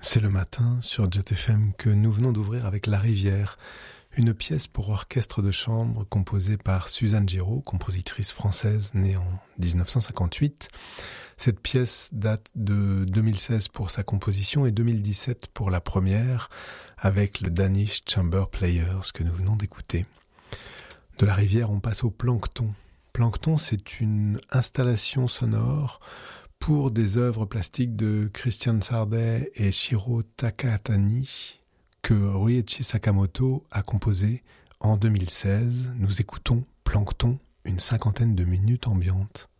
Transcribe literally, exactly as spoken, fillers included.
C'est le matin sur Jet F M que nous venons d'ouvrir avec La Rivière, une pièce pour orchestre de chambre composée par Suzanne Giraud, compositrice française née en dix-neuf cent cinquante-huit. Cette pièce date de deux mille seize pour sa composition et deux mille dix-sept pour la première avec le Danish Chamber Players que nous venons d'écouter. De La Rivière, on passe au Plancton. Plancton, c'est une installation sonore pour des œuvres plastiques de Christian Sardé et Shiro Takahatani que Ryuichi Sakamoto a composé en deux mille seize. Nous écoutons Plancton, une cinquantaine de minutes ambiantes.